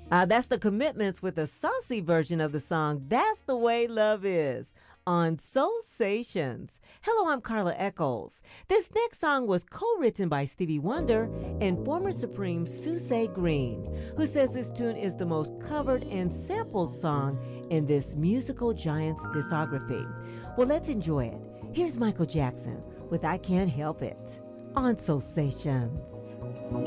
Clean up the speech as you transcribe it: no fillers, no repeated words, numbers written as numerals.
That's the Commitments with a saucy version of the song That's the Way Love Is on Soul Sations. Hello, I'm Carla Eccles. This next song was co-written by Stevie Wonder and former Supreme Susie Green, who says this tune is the most covered and sampled song in this musical giant's discography. Well, let's enjoy it. Here's Michael Jackson with I Can't Help It on Soul Sations.